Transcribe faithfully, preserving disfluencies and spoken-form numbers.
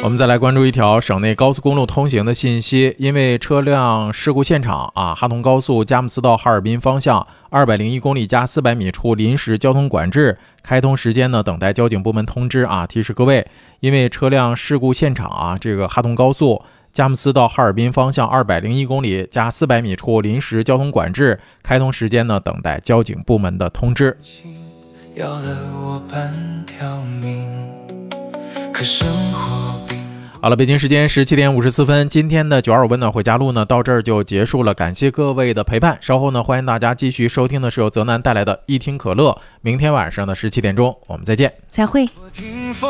我们再来关注一条省内高速公路通行的信息，因为车辆事故现场啊，哈通高速佳木斯到哈尔滨方向二百零一公里加四百米处临时交通管制，开通时间呢等待交警部门通知啊。提示各位，因为车辆事故现场啊，这个哈通高速佳木斯到哈尔滨方向二百零一公里加四百米处临时交通管制，开通时间呢等待交警部门的通知。要了我半条命，可生活好了，北京时间十七点五十四分，今天的九二五温暖回家路呢到这儿就结束了，感谢各位的陪伴。稍后呢，欢迎大家继续收听的是由泽南带来的一听可乐。明天晚上的十七点钟，我们再见， 再会。